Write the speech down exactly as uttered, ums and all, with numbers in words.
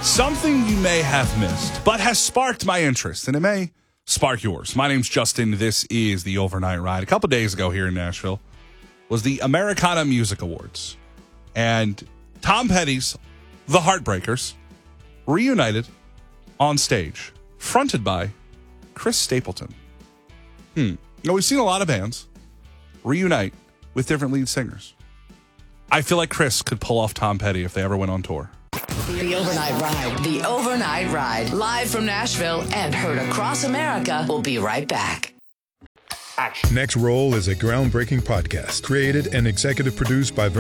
Something you may have missed, but has sparked my interest, and it may spark yours. My name's Justin. This is the Overnight Ride. A couple days ago here in Nashville was the Americana Music Awards. And Tom Petty's The Heartbreakers reunited on stage, fronted by Chris Stapleton. Hmm. Now, we've seen a lot of bands reunite with different lead singers. I feel like Chris could pull off Tom Petty if they ever went on tour. The Overnight Ride. The Overnight Ride. Live from Nashville and heard across America. We'll be right back. Next Roll is a groundbreaking podcast created and executive produced by